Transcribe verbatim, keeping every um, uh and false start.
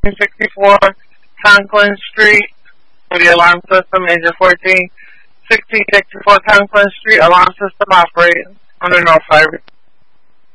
sixty-four Conklin Street for the alarm system, agent fourteen. sixteen sixty-four Conklin Street, alarm system operating under no fire.